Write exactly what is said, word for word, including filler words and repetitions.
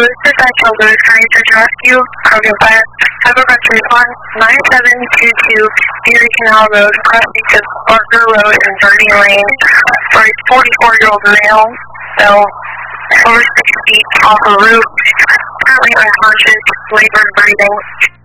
this is Central Louis County Search and Rescue. Cargo Fire. Have a bunch respond nine seven two two Erie Canal Road, crossing to Barker Road and Verde Lane for a forty-four-year-old male. Fell over six feet off a roof. Currently unconscious, labored breathing.